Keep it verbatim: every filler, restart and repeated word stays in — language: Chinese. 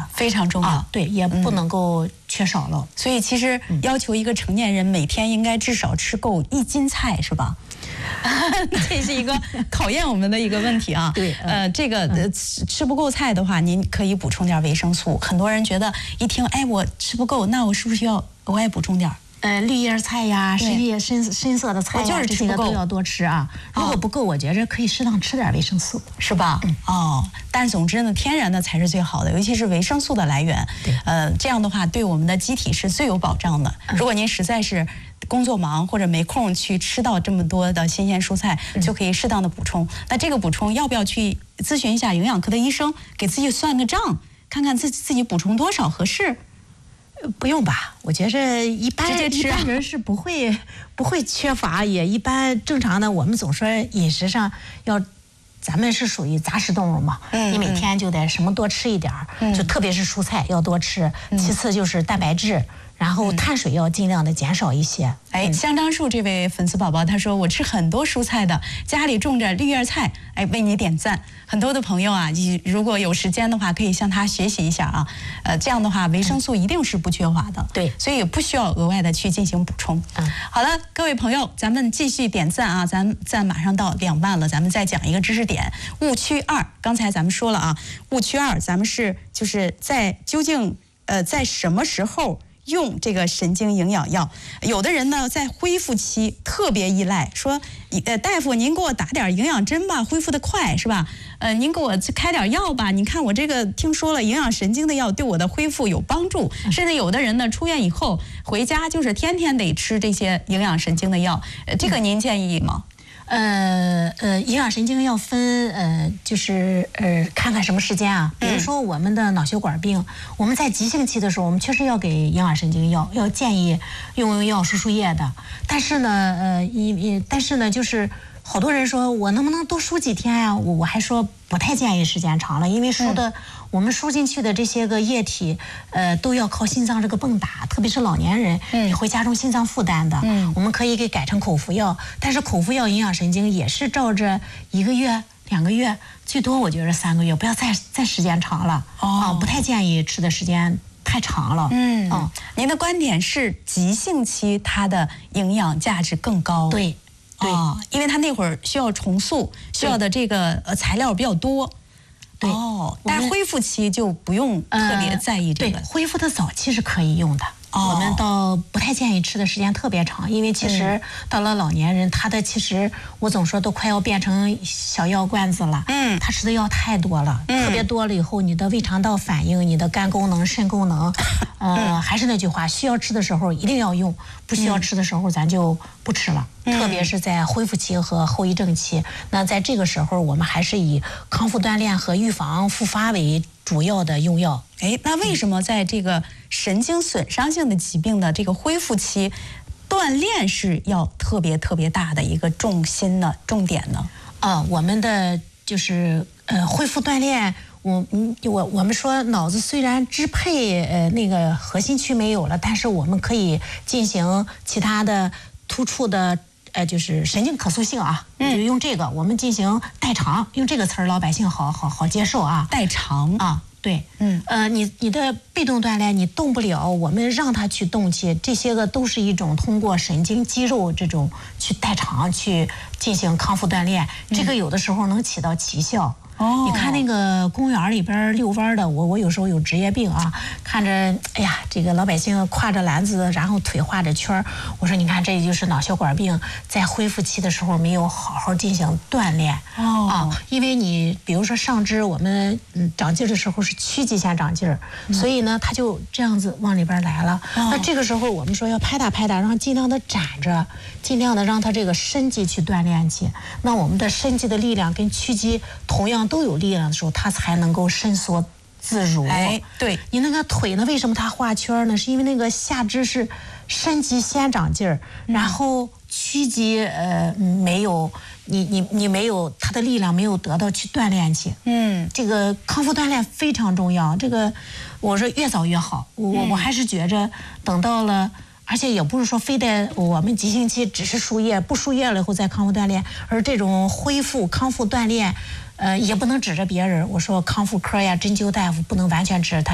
非常重要。 啊、对，也不能够缺少了。 嗯、所以其实要求一个成年人每天应该至少吃够一斤菜，是吧？这是一个考验我们的一个问题啊。 对， 呃，这个呃吃不够菜的话，您可以补充点维生素。很多人觉得一听，哎，我吃不够，那我是不是要额外补充点？ 呃，绿叶菜呀，深叶深深色的菜呀， 就是这些都要多吃啊。如果不够，我觉着可以适当吃点维生素， 是吧？嗯，哦，但总之呢，天然的才是最好的，尤其是维生素的来源。呃，这样的话对我们的机体是最有保障的。如果您实在是工作忙或者没空去吃到这么多的新鲜蔬菜，就可以适当的补充。那这个补充要不要去咨询一下营养科的医生，给自己算个账，看看自己自己补充多少合适？ 不用吧，我觉着一般直接吃、啊、 一般人是不会不会缺乏，也一般正常的。我们总说饮食上要，咱们是属于杂食动物嘛，嗯、你每天就得什么多吃一点儿、嗯，就特别是蔬菜要多吃，嗯、其次就是蛋白质。然后碳水要尽量的减少一些。 哎，香樟树这位粉丝宝宝他说我吃很多蔬菜的，家里种着绿叶菜，哎，为你点赞。很多的朋友啊，你如果有时间的话，可以向他学习一下啊。呃，这样的话维生素一定是不缺乏的。 对， 所以也不需要额外的去进行补充。嗯，好了，各位朋友，咱们继续点赞啊，咱赞马上到两万了，咱们再讲一个知识点。误区二，刚才咱们说了啊，误区二，咱们是就是在究竟呃在什么时候用这个神经营养药？有的人呢在恢复期特别依赖，说呃大夫您给我打点营养针吧，恢复得快是吧？呃您给我开点药吧，你看我这个听说了营养神经的药对我的恢复有帮助，甚至有的人呢出院以后回家就是天天得吃这些营养神经的药，呃这个您建议吗？ 呃呃，营养神经要分呃，就是呃，看看什么时间啊。比如说我们的脑血管病，嗯、我们在急性期的时候，我们确实要给营养神经药，要建议用用药输输液的。但是呢，呃，一但是呢，就是好多人说我能不能多输几天呀、啊？我我还说不太建议时间长了，因为输的、嗯、我们输进去的这些个液体，呃，都要靠心脏这个泵打，特别是老年人，嗯，也会加重心脏负担的。嗯，我们可以给改成口服药，但是口服药营养神经也是照着一个月、两个月，最多我觉得三个月，不要再再时间长了。哦，啊、不太建议吃的时间太长了。 嗯，哦，您的观点是急性期它的营养价值更高？ 对。对、 哦，因为它那会儿需要重塑，需要的这个呃材料比较多。 对， 哦，但是恢复期就不用特别在意这个。 呃、对，恢复的早期是可以用的。哦、我们倒不太建议吃的时间特别长，因为其实到了老年人，他的其实我总说都快要变成小药罐子了。嗯，他吃的药太多了，嗯、特别多了以后，你的胃肠道反应、你的肝功能、肾功能，呃，嗯、还是那句话，需要吃的时候一定要用，不需要吃的时候咱就不吃了。嗯、特别是在恢复期和后遗症期，那在这个时候，我们还是以康复锻炼和预防复发为主要的用药。 哎，那为什么在这个神经损伤性的疾病的这个恢复期，锻炼是要特别特别大的一个重心呢？重点呢？ 啊，我们的就是呃恢复锻炼，我嗯我我们说脑子虽然支配呃那个核心区没有了，但是我们可以进行其他的突出的呃就是神经可塑性啊，嗯、就用这个我们进行代偿，用这个词儿老百姓好好好接受啊， 代偿啊。对，嗯，呃，你你的被动锻炼你动不了，我们让他去动去，这些个都是一种通过神经肌肉这种去代偿去进行康复锻炼，嗯、这个有的时候能起到奇效。哦，你看那个公园里边遛弯的，我我有时候有职业病啊，看着哎呀，这个老百姓挎着篮子，然后腿画着圈，我说你看这就是脑血管病在恢复期的时候没有好好进行锻炼。哦啊，因为你比如说上肢我们嗯长劲的时候是屈肌先长劲儿，嗯、所以呢它就这样子往里边来了。哦、那这个时候我们说要拍打拍打，让尽量的展着，尽量的让它这个伸肌去锻炼去。那我们的伸肌的力量跟屈肌同样都有力量的时候，它才能够伸缩自如。 哎，对， 你那个腿呢，为什么它画圈呢？是因为那个下肢是伸肌先长劲儿，嗯、然后屈肌呃没有，你你你没有它的力量没有得到去锻炼去。嗯，这个康复锻炼非常重要。这个我说越早越好。我、嗯、我还是觉着等到了。而且也不是说非得我们急性期只是输液，不输液了以后再康复锻炼，而这种恢复康复锻炼，呃，也不能指着别人。我说康复科呀、针灸大夫不能完全指着他。